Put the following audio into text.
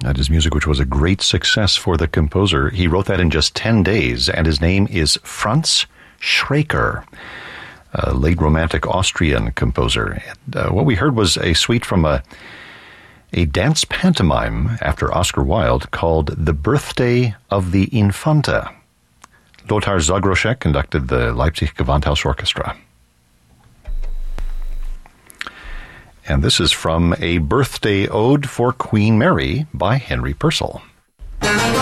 That is music which was a great success for the composer. He wrote that in just 10 days, and his name is Franz Schreker, a late Romantic Austrian composer. And, what we heard was a suite from a dance pantomime after Oscar Wilde called The Birthday of the Infanta. Lothar Zagroszek conducted the Leipzig Gewandhaus Orchestra. And this is from A Birthday Ode for Queen Mary by Henry Purcell.